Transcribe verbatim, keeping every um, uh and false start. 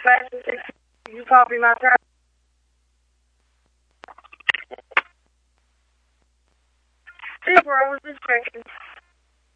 You copy my track. Super, I was distracted.